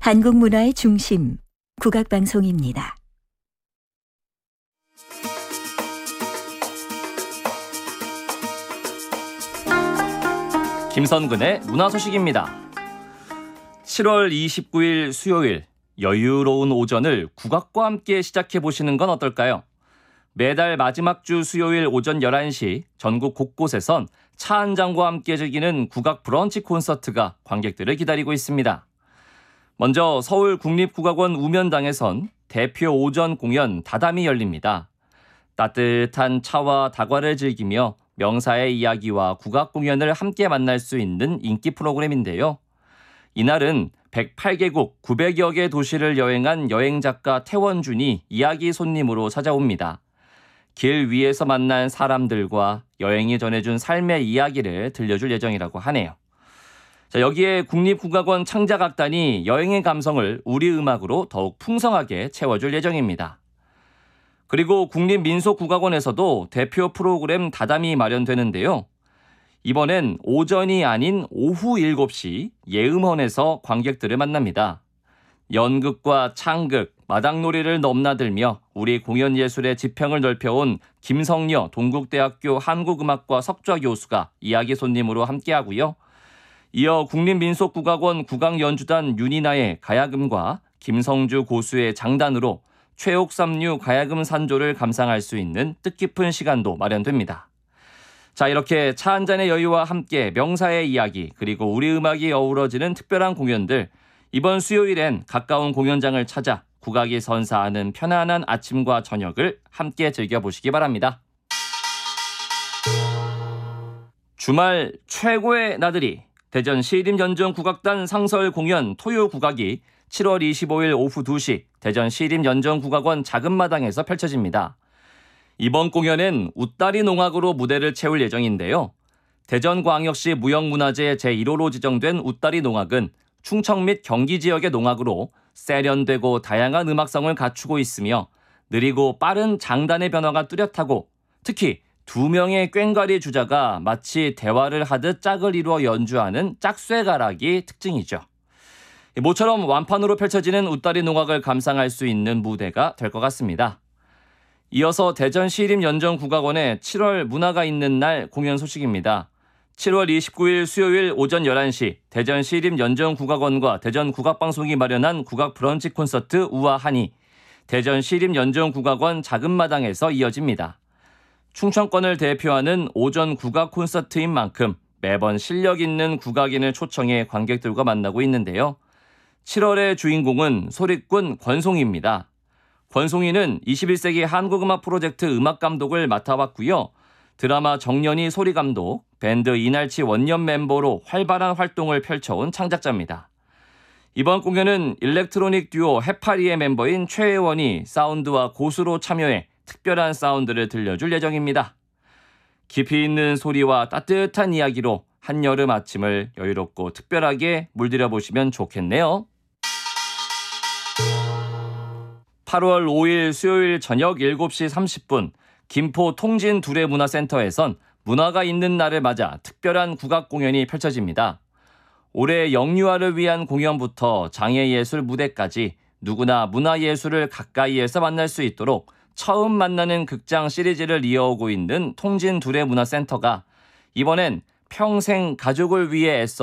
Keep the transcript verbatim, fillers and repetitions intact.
한국 문화의 중심, 국악방송입니다. 김선근의 문화소식입니다. 칠월 이십구일 수요일, 여유로운 오전을 국악과 함께 시작해보시는 건 어떨까요? 매달 마지막 주 수요일 오전 열한 시 전국 곳곳에선 차 한 잔과 함께 즐기는 국악 브런치 콘서트가 관객들을 기다리고 있습니다. 먼저 서울 국립국악원 우면당에선 대표 오전 공연 다담이 열립니다. 따뜻한 차와 다과를 즐기며 명사의 이야기와 국악 공연을 함께 만날 수 있는 인기 프로그램인데요. 이날은 백팔 개국 구백여 개 도시를 여행한 여행작가 태원준이 이야기 손님으로 찾아옵니다. 길 위에서 만난 사람들과 여행이 전해준 삶의 이야기를 들려줄 예정이라고 하네요. 자, 여기에 국립국악원 창작악단이 여행의 감성을 우리 음악으로 더욱 풍성하게 채워줄 예정입니다. 그리고 국립민속국악원에서도 대표 프로그램 다담이 마련되는데요. 이번엔 오전이 아닌 오후 일곱 시 예음원에서 관객들을 만납니다. 연극과 창극, 마당놀이를 넘나들며 우리 공연예술의 지평을 넓혀온 김성녀 동국대학교 한국음악과 석좌 교수가 이야기 손님으로 함께하고요. 이어 국립민속국악원 국악연주단 윤이나의 가야금과 김성주 고수의 장단으로 최옥삼류 가야금 산조를 감상할 수 있는 뜻깊은 시간도 마련됩니다. 자, 이렇게 차 한 잔의 여유와 함께 명사의 이야기 그리고 우리 음악이 어우러지는 특별한 공연들, 이번 수요일엔 가까운 공연장을 찾아 국악이 선사하는 편안한 아침과 저녁을 함께 즐겨보시기 바랍니다. 주말 최고의 나들이, 대전 시립연정국악단 상설 공연 토요국악이 칠월 이십오일 오후 두 시 대전 시립연정국악원 작은마당에서 펼쳐집니다. 이번 공연은 웃다리 농악으로 무대를 채울 예정인데요. 대전광역시 무형문화재 제일 호로 지정된 웃다리 농악은 충청 및 경기 지역의 농악으로 세련되고 다양한 음악성을 갖추고 있으며 느리고 빠른 장단의 변화가 뚜렷하고 특히 두 명의 꽹과리 주자가 마치 대화를 하듯 짝을 이루어 연주하는 짝쇠가락이 특징이죠. 모처럼 완판으로 펼쳐지는 웃다리 농악을 감상할 수 있는 무대가 될 것 같습니다. 이어서 대전 시립연정국악원의 칠월 문화가 있는 날 공연 소식입니다. 칠월 이십구일 수요일 오전 열한 시 대전 시립연정국악원과 대전국악방송이 마련한 국악 브런치 콘서트 우아하니 대전 시립연정국악원 작은마당에서 이어집니다. 충청권을 대표하는 오전 국악 콘서트인 만큼 매번 실력 있는 국악인을 초청해 관객들과 만나고 있는데요. 칠월의 주인공은 소리꾼 권송희입니다. 권송희는 이십일 세기 한국음악 프로젝트 음악감독을 맡아왔고요. 드라마 정년이 소리감독, 밴드 이날치 원년 멤버로 활발한 활동을 펼쳐온 창작자입니다. 이번 공연은 일렉트로닉 듀오 해파리의 멤버인 최혜원이 사운드와 고수로 참여해 특별한 사운드를 들려줄 예정입니다. 깊이 있는 소리와 따뜻한 이야기로 한여름 아침을 여유롭고 특별하게 물들여보시면 좋겠네요. 팔월 오일 수요일 저녁 일곱 시 삼십 분 김포 통진 두레문화센터에선 문화가 있는 날을 맞아 특별한 국악 공연이 펼쳐집니다. 올해 영유아를 위한 공연부터 장애예술 무대까지 누구나 문화예술을 가까이에서 만날 수 있도록 처음 만나는 극장 시리즈를 이어오고 있는 통진 두레문화센터가 이번엔 평생 가족을 위해 애써